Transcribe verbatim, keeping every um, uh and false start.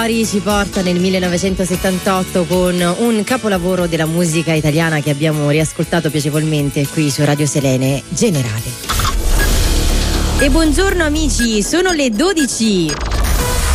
Ci porta nel millenovecentosettantotto con un capolavoro della musica italiana che abbiamo riascoltato piacevolmente qui su Radio Selene, Generale. E buongiorno amici, sono le dodici